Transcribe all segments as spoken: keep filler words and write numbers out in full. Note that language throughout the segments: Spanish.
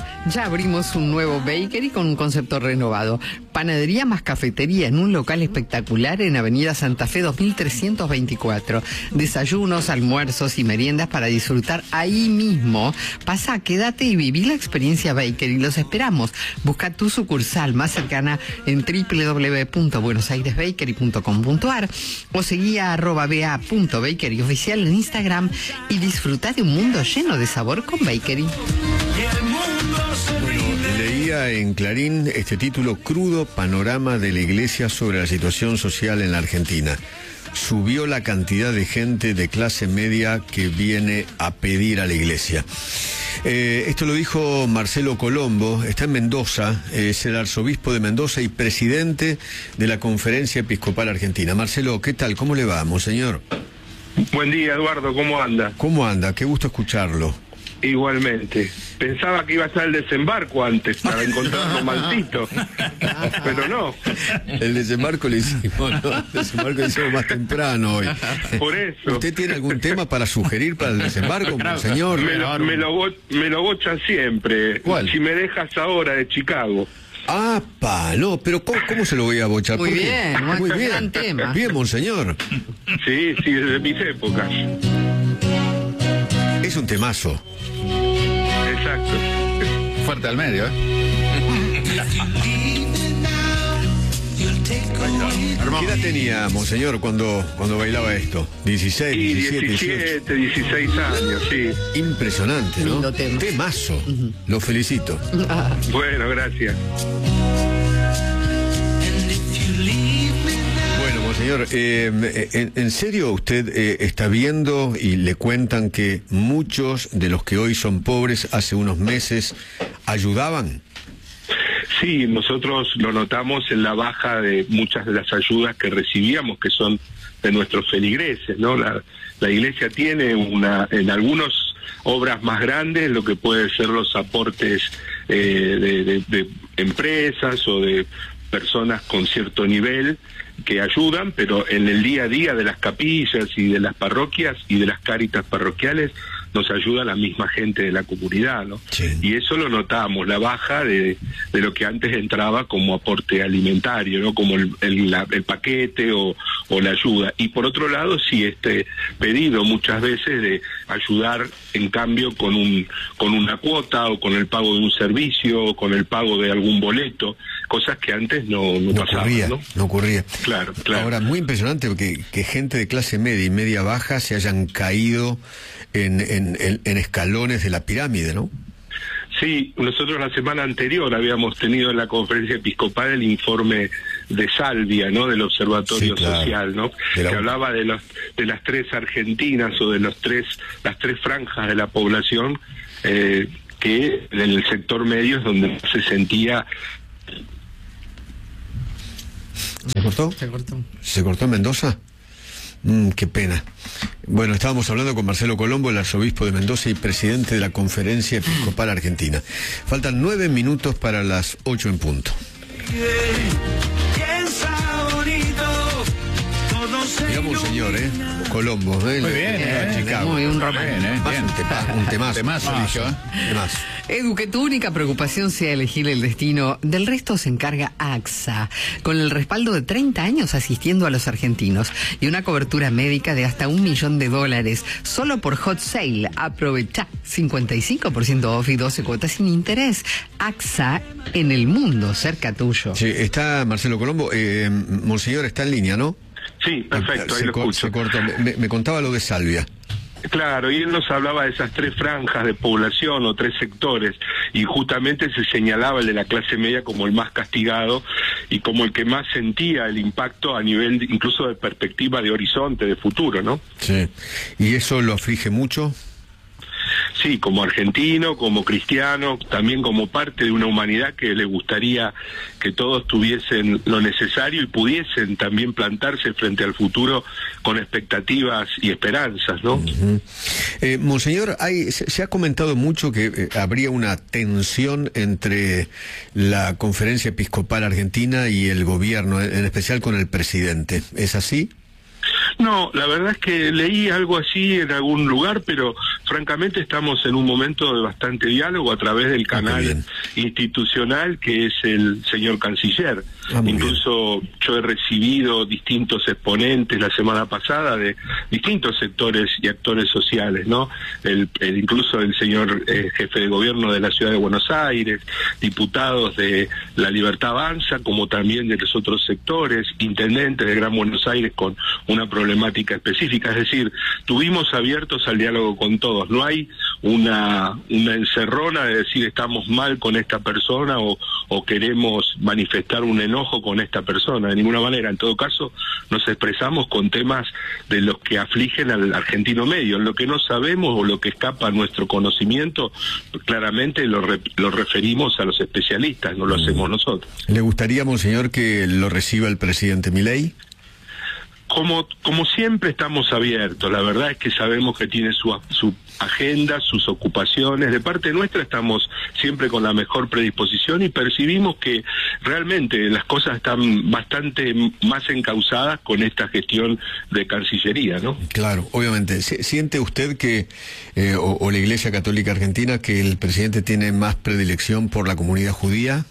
Ya abrimos un nuevo bakery con un concepto renovado. Panadería más cafetería en un local espectacular en Avenida Santa Fe dos mil trescientos veinticuatro. Desayunos, almuerzos y meriendas para disfrutar ahí mismo. Pasa, quédate y viví la experiencia bakery. Los esperamos. Busca tu sucursal más cercana en doble u doble u doble u punto buenos aires bakery punto com punto a r o seguí a arroba ba punto bakery oficial en Instagram y disfruta de un mundo lleno de sabor con bakery. Bueno, leía en Clarín este título: Crudo panorama de la Iglesia sobre la situación social en la Argentina. Subió la cantidad de gente de clase media que viene a pedir a la Iglesia. Eh, esto lo dijo Marcelo Colombo, está en Mendoza, es el arzobispo de Mendoza y presidente de la Conferencia Episcopal Argentina. Marcelo, ¿qué tal? ¿Cómo le va, monseñor? Buen día, Eduardo, ¿cómo anda? ¿Cómo anda? Qué gusto escucharlo. Igualmente. Pensaba que iba a estar el desembarco antes para encontrarlo maldito, pero no. El desembarco lo hicimos, ¿no? El desembarco lo hicimos más temprano hoy. Por eso. ¿Usted tiene algún tema para sugerir para el desembarco, monseñor? Me lo, me lo, bo- me lo bochan siempre. ¿Cuál? Si me dejas ahora, de Chicago. Ah, pa, no, pero ¿cómo, cómo se lo voy a bochar? Muy ¿Por qué? bien, muy un bien. gran tema. Bien, monseñor. Sí, sí, desde mis épocas. Es un temazo. Exacto. Fuerte al medio, ¿eh? ¿Qué edad tenía, monseñor, cuando, cuando bailaba esto? ¿dieciséis, Y diecisiete, dieciocho? diecisiete, dieciséis años, sí. Impresionante, ¿no? Lindo tema. Temazo. Lo felicito. Bueno, gracias. Bueno, monseñor, eh, en, ¿en serio usted eh, está viendo y le cuentan que muchos de los que hoy son pobres hace unos meses ayudaban? Sí, nosotros lo notamos en la baja de muchas de las ayudas que recibíamos, que son de nuestros feligreses, ¿no? La, la Iglesia tiene una, en algunas obras más grandes, lo que puede ser los aportes eh, de, de, de empresas o de personas con cierto nivel que ayudan, pero en el día a día de las capillas y de las parroquias y de las cáritas parroquiales nos ayuda la misma gente de la comunidad, ¿no? Sí. Y eso lo notamos, la baja de, de lo que antes entraba como aporte alimentario, ¿no? Como el, el, la, el paquete o, o la ayuda. Y por otro lado, sí, este pedido muchas veces de ayudar en cambio con un con una cuota o con el pago de un servicio o con el pago de algún boleto, cosas que antes no, no, No pasaban, ocurría, ¿no? no ocurría. Claro, claro. Ahora, muy impresionante que, que gente de clase media y media baja se hayan caído en, en, en, en escalones de la pirámide, ¿no? Sí, nosotros la semana anterior habíamos tenido en la conferencia episcopal el informe de Salvia, ¿no? Del Observatorio Sí, claro. Social, ¿no? De la- Que hablaba de los de las tres Argentinas o de los tres las tres franjas de la población eh, que en el sector medio es donde se sentía. ¿Se cortó? Se cortó. ¿Se cortó en Mendoza? Mm, qué pena. Bueno, estábamos hablando con Marcelo Colombo, el arzobispo de Mendoza y presidente de la Conferencia Episcopal Argentina. Faltan nueve minutos para las ocho en punto. Digamos, señor, ¿eh? Colombo, ¿eh? Muy bien, Eh, eh, Chicago. muy bien, un Bien, romántico. eh, Más bien. un tema- un temazo. Temazo, Temazo, eligió, ¿eh? temazo. Edu, que tu única preocupación sea elegir el destino, del resto se encarga A X A, con el respaldo de treinta años asistiendo a los argentinos y una cobertura médica de hasta un millón de dólares, solo por Hot Sale. Aprovecha cincuenta y cinco por ciento off y doce cuotas sin interés. A X A en el mundo, cerca tuyo. Sí, está Marcelo Colombo. Eh, Monseñor está en línea, ¿no? Sí, perfecto, ahí se, lo co- escucho. se cortó. Me, me contaba lo de Salvia. Claro, y él nos hablaba de esas tres franjas de población o tres sectores, y justamente se señalaba el de la clase media como el más castigado y como el que más sentía el impacto a nivel de- incluso de perspectiva de horizonte, de futuro, ¿no? Sí. ¿Y eso lo aflige mucho? Sí, como argentino, como cristiano, también como parte de una humanidad que le gustaría que todos tuviesen lo necesario y pudiesen también plantarse frente al futuro con expectativas y esperanzas, ¿no? Uh-huh. eh, Monseñor, hay, se, se ha comentado mucho que eh, habría una tensión entre la Conferencia Episcopal Argentina y el gobierno, en, en especial con el presidente. ¿Es así? No, la verdad es que leí algo así en algún lugar, pero francamente estamos en un momento de bastante diálogo a través del canal institucional que es el señor canciller. Ah, Incluso bien. Yo he recibido distintos exponentes la semana pasada de distintos sectores y actores sociales, ¿no? El, el incluso el señor eh, jefe de gobierno de la ciudad de Buenos Aires, diputados de La Libertad Avanza, como también de los otros sectores, intendentes de Gran Buenos Aires con una problemática específica. Es decir, tuvimos abiertos al diálogo con todos. No hay una, una encerrona de decir estamos mal con esta persona o, o queremos manifestar un enojo con esta persona, de ninguna manera. En todo caso, nos expresamos con temas de los que afligen al argentino medio. Lo que no sabemos o lo que escapa a nuestro conocimiento, claramente lo, re, lo referimos a los especialistas, no lo hacemos nosotros. ¿Le gustaría, monseñor, que lo reciba el presidente Milei? Como, como siempre estamos abiertos, la verdad es que sabemos que tiene su, su agenda, sus ocupaciones. De parte nuestra estamos siempre con la mejor predisposición y percibimos que realmente las cosas están bastante más encauzadas con esta gestión de Cancillería, ¿no? Claro, obviamente. ¿Siente usted que, eh, o, o la Iglesia Católica Argentina, que el presidente tiene más predilección por la comunidad judía?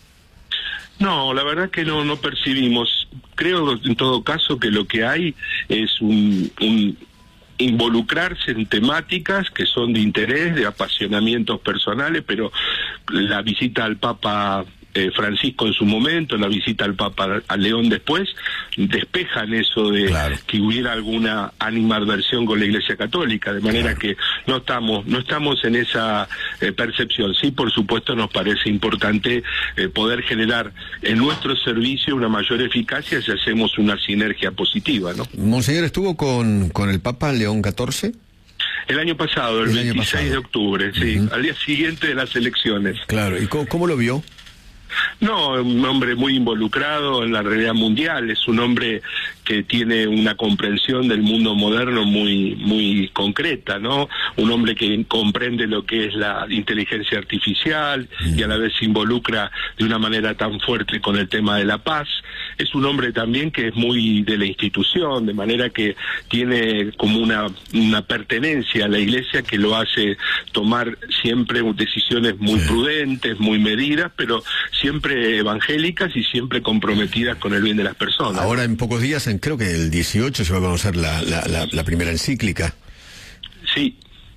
No, la verdad que no, no percibimos. Creo en todo caso que lo que hay es un, un involucrarse en temáticas que son de interés, de apasionamientos personales, pero la visita al Papa eh, Francisco en su momento, la visita al Papa a León después, despejan eso de claro. que hubiera alguna animadversión con la Iglesia Católica, de manera claro. que no estamos no estamos en esa eh, percepción. Sí, por supuesto nos parece importante eh, poder generar en nuestro servicio una mayor eficacia si hacemos una sinergia positiva, ¿no? Monseñor, ¿estuvo con, con el Papa León catorce? El año pasado, el, el veintiséis pasado. de octubre, sí, uh-huh. al día siguiente de las elecciones. Claro, ¿y cómo, cómo lo vio? No, un hombre muy involucrado en la realidad mundial, es un hombre que tiene una comprensión del mundo moderno muy muy concreta, ¿no? Un hombre que comprende lo que es la inteligencia artificial y a la vez se involucra de una manera tan fuerte con el tema de la paz. Es un hombre también que es muy de la institución, de manera que tiene como una, una pertenencia a la Iglesia que lo hace tomar siempre decisiones muy sí. prudentes, muy medidas, pero siempre evangélicas y siempre comprometidas con el bien de las personas. Ahora en pocos días, en, creo que el dieciocho, se va a conocer la, la, la, la primera encíclica. Sí.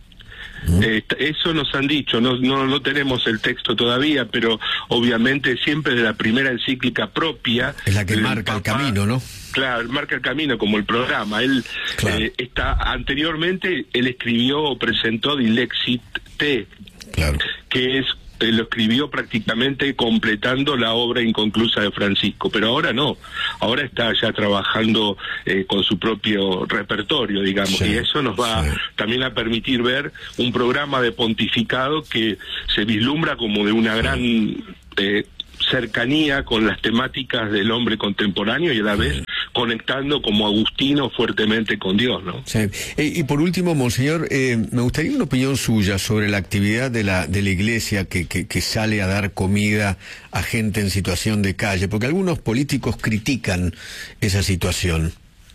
¿Mm? Eh, eso nos han dicho, no, no, no tenemos el texto todavía, pero obviamente siempre de la primera encíclica propia. Es la que marca Papa, el camino, ¿no? Claro, marca el camino como el programa. Él claro. eh, está anteriormente, él escribió o presentó Dilexit Te, claro. que es Eh, lo escribió prácticamente completando la obra inconclusa de Francisco, pero ahora no, ahora está ya trabajando eh, con su propio repertorio, digamos, sí, y eso nos va sí. también a permitir ver un programa de pontificado que se vislumbra como de una gran eh, cercanía con las temáticas del hombre contemporáneo y a la vez conectando como agustino fuertemente con Dios, ¿no? Sí. Eh, y por último, monseñor, eh, me gustaría una opinión suya sobre la actividad de la de la Iglesia que, que, que sale a dar comida a gente en situación de calle, porque algunos políticos critican esa situación.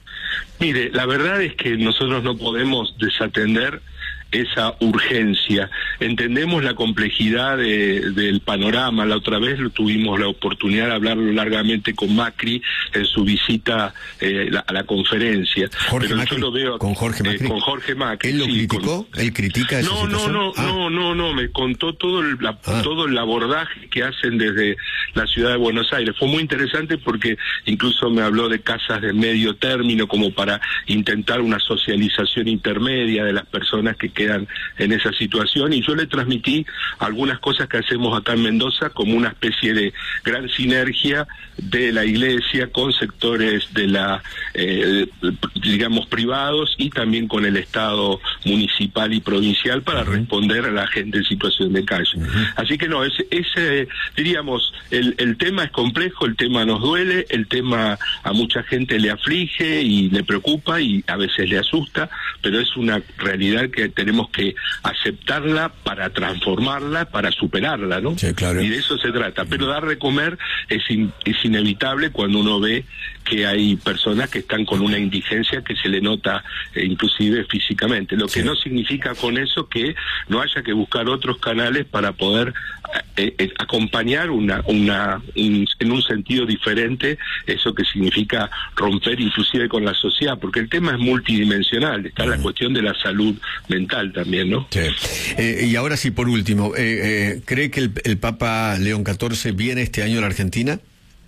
Mire, la verdad es que nosotros no podemos desatender esa urgencia. Entendemos la complejidad de, del panorama. La otra vez tuvimos la oportunidad de hablarlo largamente con Macri en su visita eh, la, a la conferencia. Jorge Pero Macri, yo lo veo con Jorge Macri. Eh, con Jorge Macri. ¿Él lo sí, criticó? Con... ¿Él critica esa no, situación? No, no, ah. no, no, no, me contó todo el, la, ah. todo el abordaje que hacen desde la ciudad de Buenos Aires. Fue muy interesante porque incluso me habló de casas de medio término como para intentar una socialización intermedia de las personas que quedan en esa situación, y yo le transmití algunas cosas que hacemos acá en Mendoza como una especie de gran sinergia de la Iglesia con sectores de la eh, digamos privados y también con el Estado municipal y provincial para uh-huh. responder a la gente en situación de calle. Uh-huh. Así que no, ese, ese diríamos, el, el tema es complejo, el tema nos duele, el tema a mucha gente le aflige y le preocupa y a veces le asusta, pero es una realidad que tenemos tenemos que aceptarla para transformarla, para superarla, ¿no? Sí, claro. Y de eso se trata. Pero dar de comer es, in, es inevitable cuando uno ve que hay personas que están con una indigencia que se le nota eh, inclusive físicamente, lo que sí. no significa con eso que no haya que buscar otros canales para poder eh, eh, acompañar una, una un, en un sentido diferente eso que significa romper inclusive con la sociedad, porque el tema es multidimensional, está uh-huh. la cuestión de la salud mental también, ¿no? Sí. Eh, y ahora sí, por último, eh, eh, ¿cree que el, el Papa León catorce viene este año a la Argentina?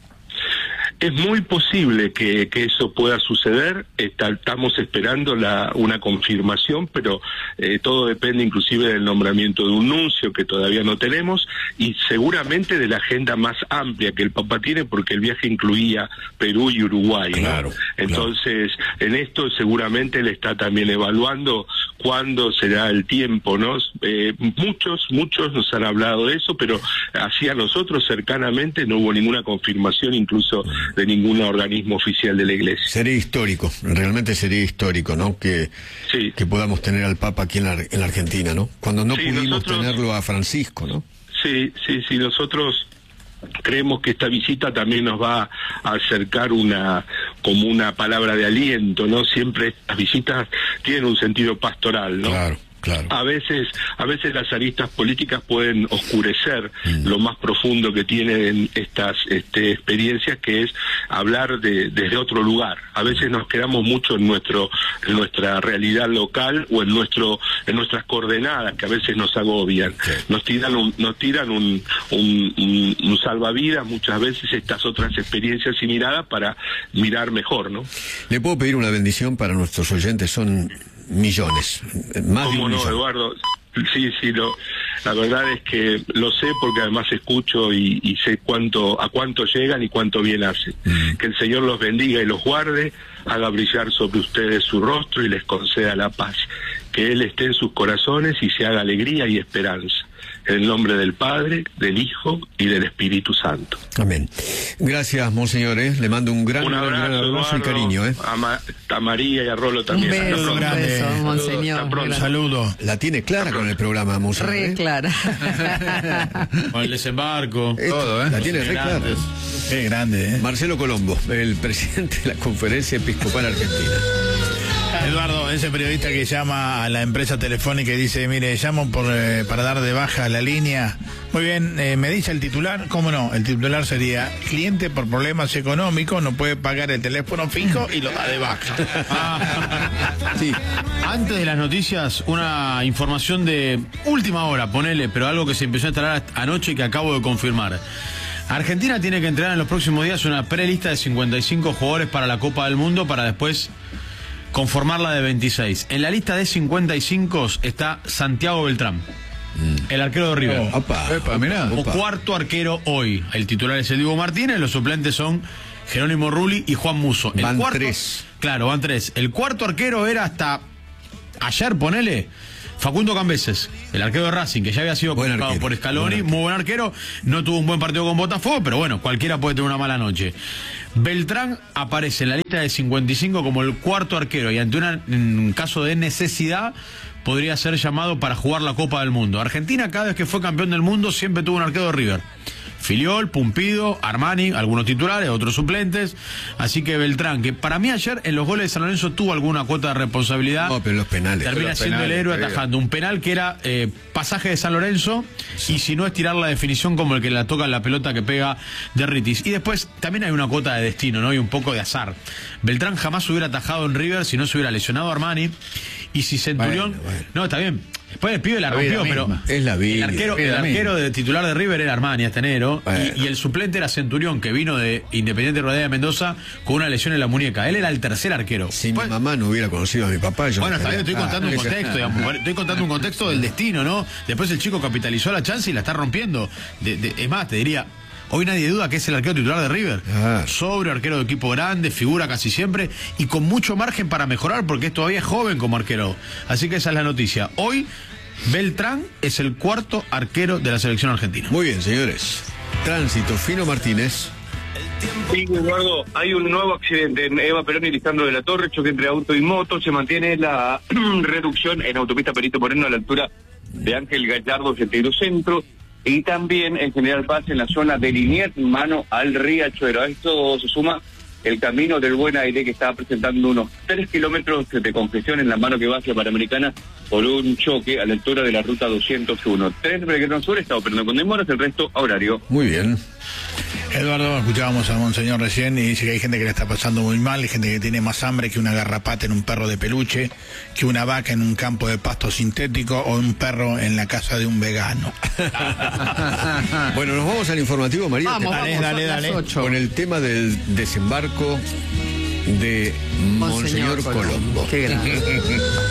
Es muy posible que, que eso pueda suceder, Está, estamos esperando la, una confirmación, pero eh, todo depende inclusive del nombramiento de un nuncio que todavía no tenemos y seguramente de la agenda más amplia que el Papa tiene, porque el viaje incluía Perú y Uruguay, claro, ¿no? Entonces, claro. en esto seguramente él está también evaluando cuándo será el tiempo, ¿no? Eh, muchos, muchos nos han hablado de eso, pero hacia nosotros cercanamente no hubo ninguna confirmación, incluso de ningún organismo oficial de la Iglesia. Sería histórico, realmente sería histórico, ¿no? Que, sí. que podamos tener al Papa aquí en la, en la Argentina, ¿no? Cuando no sí, pudimos nosotros, tenerlo a Francisco, ¿no? Sí, sí, sí, nosotros creemos que esta visita también nos va a acercar una como una palabra de aliento, ¿no? Siempre estas visitas tienen un sentido pastoral, ¿no? Claro. Claro. A veces, a veces las aristas políticas pueden oscurecer mm. lo más profundo que tienen estas este, experiencias, que es hablar de, desde otro lugar. A veces nos quedamos mucho en nuestro, en nuestra realidad local o en nuestro, en nuestras coordenadas, que a veces nos agobian. Sí. Nos tiran un, nos tiran un, un, un, un salvavidas muchas veces estas otras experiencias y miradas para mirar mejor, ¿no? ¿Le puedo pedir una bendición para nuestros oyentes? Son millones, más de un no, millón. Eduardo? Sí, sí, lo, la verdad es que lo sé porque además escucho y, y sé cuánto a cuánto llegan y cuánto bien hacen. Mm. Que el Señor los bendiga y los guarde, haga brillar sobre ustedes su rostro y les conceda la paz. Que Él esté en sus corazones y se haga alegría y esperanza. En el nombre del Padre, del Hijo y del Espíritu Santo. Amén. Gracias, monseñor. ¿eh? Le mando un gran, un abrazo, gran abrazo Eduardo, y cariño. ¿eh? A, Ma, a María y a Rolo también. Un beso, un beso, monseñor. Un saludo. La tiene clara con el programa, monseñor. Re ¿eh? clara. Con el desembarco. Esto, todo, ¿eh? La tiene re clara. Qué grande, ¿eh? Marcelo Colombo, el presidente de la Conferencia Episcopal Argentina. Eduardo, ese periodista que llama a la empresa telefónica y dice, mire, llamo por, eh, para dar de baja la línea. Muy bien, eh, me dice el titular, ¿cómo no? El titular sería, cliente por problemas económicos no puede pagar el teléfono fijo y lo da de baja. Ah, sí. Antes de las noticias, una información de última hora, ponele, pero algo que se empezó a instalar anoche y que acabo de confirmar. Argentina tiene que entregar en los próximos días una prelista de cincuenta y cinco jugadores para la Copa del Mundo para después conformarla de veintiséis. En la lista de cincuenta y cinco está Santiago Beltrán, mm. el arquero de River. Oh, opa, Epa, mirá. O opa. cuarto arquero hoy. El titular es el Diego Martínez, los suplentes son Jerónimo Rulli y Juan Musso. El van cuarto, tres. Claro, van tres. El cuarto arquero era hasta ayer, ponele, Facundo Cambeses, el arquero de Racing, que ya había sido convocado por Scaloni, buen muy buen arquero, no tuvo un buen partido con Botafogo, pero bueno, cualquiera puede tener una mala noche. Beltrán aparece en la lista de cincuenta y cinco como el cuarto arquero y ante una, un caso de necesidad podría ser llamado para jugar la Copa del Mundo. Argentina, cada vez que fue campeón del mundo, siempre tuvo un arquero de River. Filiol, Pumpido, Armani, algunos titulares, otros suplentes. Así que Beltrán, que para mí ayer en los goles de San Lorenzo tuvo alguna cuota de responsabilidad. No, pero en los penales. Termina los siendo penales, el héroe creo. atajando un penal que era eh, pasaje de San Lorenzo, sí. Y si no es tirar la definición como el que la toca en la pelota que pega de Ritis. Y después también hay una cuota de destino, ¿no? Y un poco de azar. Beltrán jamás hubiera atajado en River si no se hubiera lesionado a Armani. Y si Centurión... Bueno, bueno. No, está bien. Después el pibe la, la rompió, pero es la vida. el arquero, el arquero de titular de River era Armani este enero, bueno. y, y el suplente era Centurión, que vino de Independiente Rodea de Mendoza con una lesión en la muñeca. Él era el tercer arquero. Si pues, mi mamá no hubiera conocido a mi papá, yo bueno, está bien, estoy contando ah, un contexto, digamos, estoy contando un contexto del destino, ¿no? Después el chico capitalizó la chance y la está rompiendo. De, de, es más, te diría, hoy nadie duda que es el arquero titular de River. Ah. Sobre arquero de equipo grande, figura casi siempre y con mucho margen para mejorar porque es todavía joven como arquero. Así que esa es la noticia. Hoy Beltrán es el cuarto arquero de la selección argentina. Muy bien, señores. Tránsito, Fino Martínez. El tiempo Sí, Eduardo, hay un nuevo accidente en Eva Perón y Lisandro de la Torre, choque entre auto y moto. Se mantiene la reducción en autopista Perito Moreno a la altura de Ángel Gallardo, ochenta y dos Centro, y también en General Paz en la zona de Liniers, mano al Riachuelo. A esto se suma el camino del Buen Aire, que está presentando unos tres kilómetros de congestión en la mano que va hacia Panamericana por un choque a la altura de la ruta doscientos uno. Tren de Belgrano Sur está operando con demoras, el resto a horario. Muy bien. Eduardo, escuchábamos a Monseñor recién y dice que hay gente que le está pasando muy mal, hay gente que tiene más hambre que una garrapata en un perro de peluche, que una vaca en un campo de pasto sintético o un perro en la casa de un vegano. Bueno, nos vamos al informativo, María. Vamos, Dale, vamos, dale, son las dale. ocho. Con el tema del desembarco de Monseñor, Monseñor Colombo. Qué grande.